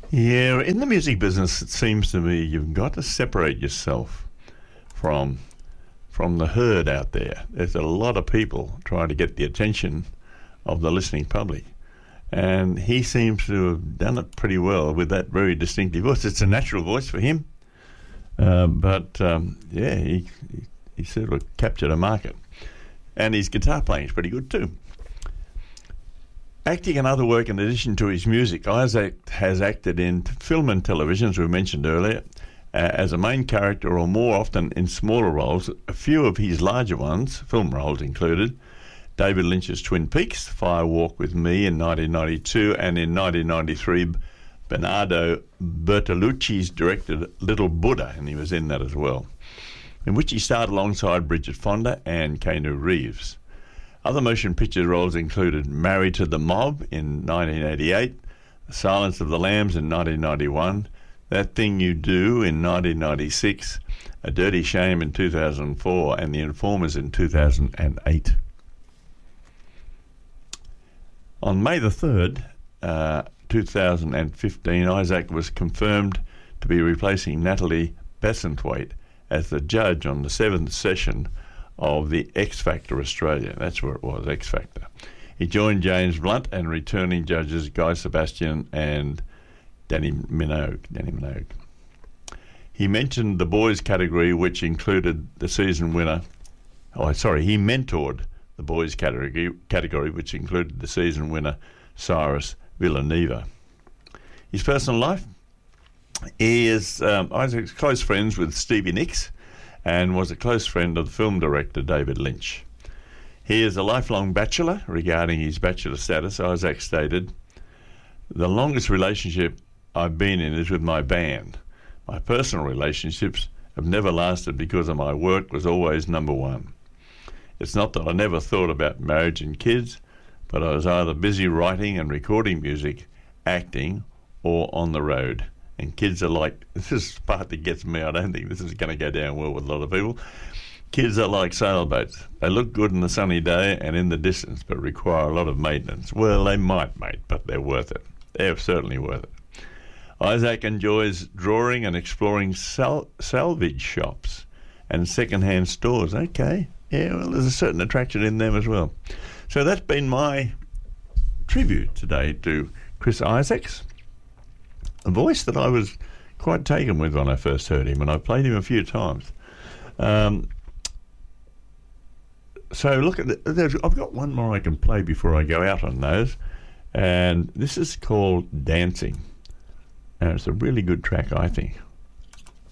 Yeah, in the music business, it seems to me you've got to separate yourself from the herd out there. There's a lot of people trying to get the attention of the listening public, and he seems to have done it pretty well with that very distinctive voice. It's a natural voice for him, yeah, he sort of captured a market, and his guitar playing is pretty good too. Acting and other work in addition to his music, Isaac has acted in film and television, as we mentioned earlier, as a main character or more often in smaller roles. A few of his larger ones, film roles included, David Lynch's Twin Peaks, Fire Walk with Me in 1992, and in 1993, Bernardo Bertolucci's directed Little Buddha, and he was in that as well, in which he starred alongside Bridget Fonda and Keanu Reeves. Other motion picture roles included Married to the Mob in 1988, The Silence of the Lambs in 1991, That Thing You Do in 1996, A Dirty Shame in 2004, and The Informers in 2008. On May the 3rd, 2015, Isaac was confirmed to be replacing Natalie Besantwaite as the judge on the 7th session of the X Factor Australia. That's where it was, X Factor. He joined James Blunt and returning judges Guy Sebastian and Danny Minogue. He mentioned the boys category, which included the season winner. He mentored the boys category, which included the season winner Cyrus Villanueva. His personal life: he is Isaac's close friends with Stevie Nicks, and was a close friend of the film director David Lynch. He is a lifelong bachelor. Regarding his bachelor status, Isaac stated, "The longest relationship I've been in is with my band. My personal relationships have never lasted because my work was always number one. It's not that I never thought about marriage and kids, but I was either busy writing and recording music, acting, or on the road. And kids are like," this is the part that gets me, I don't think this is going to go down well with a lot of people, "kids are like sailboats. They look good in the sunny day and in the distance, but require a lot of maintenance." Well, they might, mate, but they're worth it. They're certainly worth it. Isaac enjoys drawing and exploring salvage shops and second-hand stores. Okay, yeah, well, there's a certain attraction in them as well. So that's been my tribute today to Chris Isaacs, a voice that I was quite taken with when I first heard him, and I've played him a few times. So look at I've got one more I can play before I go out on those, and this is called Dancing, and it's a really good track, I think.